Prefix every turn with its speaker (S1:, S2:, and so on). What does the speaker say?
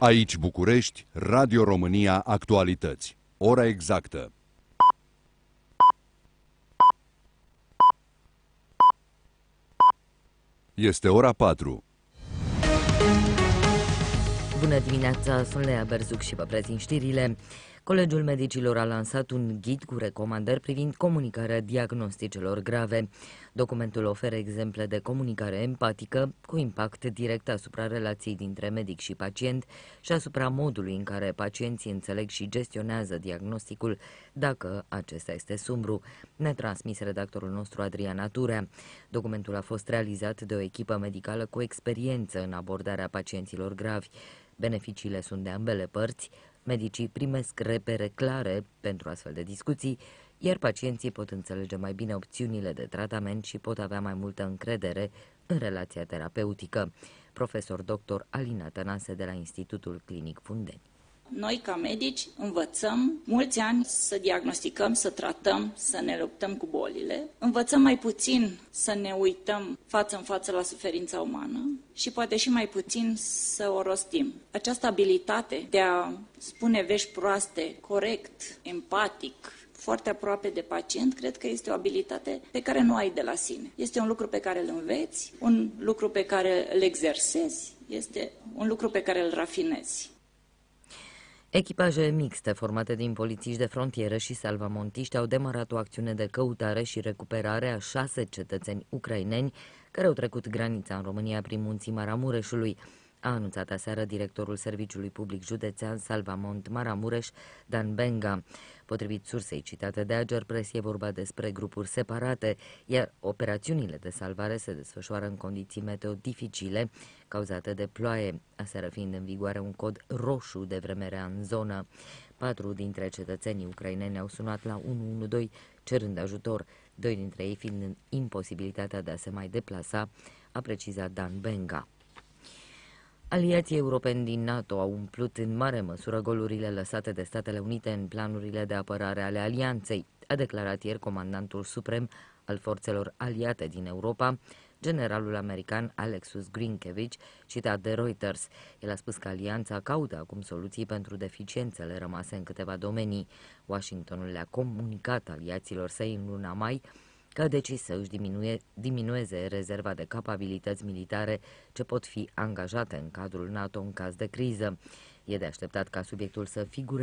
S1: Aici București, Radio România Actualități. Ora exactă. Este ora 4.
S2: Bună dimineața, sunt Lea Berzuc și vă prezint știrile. Colegiul Medicilor a lansat un ghid cu recomandări privind comunicarea diagnosticelor grave. Documentul oferă exemple de comunicare empatică cu impact direct asupra relației dintre medic și pacient și asupra modului în care pacienții înțeleg și gestionează diagnosticul dacă acesta este sumbru, ne-a transmis redactorul nostru Adrian Aturea. Documentul a fost realizat de o echipă medicală cu experiență în abordarea pacienților gravi. Beneficiile sunt de ambele părți. Medicii primesc repere clare pentru astfel de discuții, iar pacienții pot înțelege mai bine opțiunile de tratament și pot avea mai multă încredere în relația terapeutică. Profesor dr. Alina Tănase de la Institutul Clinic Fundeni.
S3: Noi, ca medici, învățăm mulți ani să diagnosticăm, să tratăm, să ne luptăm cu bolile. Învățăm mai puțin să ne uităm față în față la suferința umană și poate și mai puțin să o rostim. Această abilitate de a spune vești proaste, corect, empatic, foarte aproape de pacient, cred că este o abilitate pe care nu ai de la sine. Este un lucru pe care îl înveți, un lucru pe care îl exersezi, este un lucru pe care îl rafinezi.
S2: Echipaje mixte formate din polițiști de frontieră și salvamontiști au demarat o acțiune de căutare și recuperare a 6 cetățeni ucraineni care au trecut granița în România prin munții Maramureșului, a anunțat aseară directorul Serviciului Public Județean Salvamont Maramureș, Dan Benga. Potrivit sursei citate de Agerpres, e vorba despre grupuri separate, iar operațiunile de salvare se desfășoară în condiții meteo dificile, cauzate de ploaie, aseară fiind în vigoare un cod roșu de vreme rea în zonă. 4 dintre cetățenii ucraineni au sunat la 112 cerând ajutor, 2 dintre ei fiind în imposibilitatea de a se mai deplasa, a precizat Dan Benga. Aliații europeni din NATO au umplut în mare măsură golurile lăsate de Statele Unite în planurile de apărare ale alianței, a declarat ieri comandantul suprem al forțelor aliate din Europa, generalul american Alexus Grinkevici, citat de Reuters. El a spus că alianța caută acum soluții pentru deficiențele rămase în câteva domenii. Washingtonul le-a comunicat aliaților săi în luna mai că a decis să își diminueze rezerva de capabilități militare ce pot fi angajate în cadrul NATO în caz de criză. E de așteptat ca subiectul să figureze